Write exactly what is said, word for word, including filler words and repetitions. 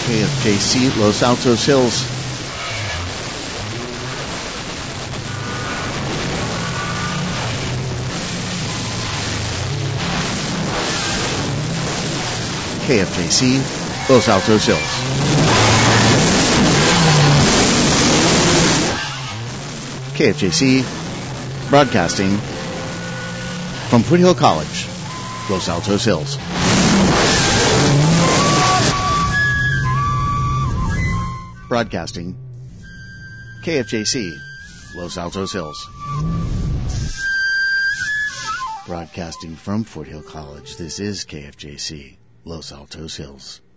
K F J C, Los Altos Hills. K F J C, Los Altos Hills. K F J C, broadcasting from Foothill College, Los Altos Hills. Broadcasting K F J C, Los Altos Hills. Broadcasting from Foothill College, this is K F J C, Los Altos Hills.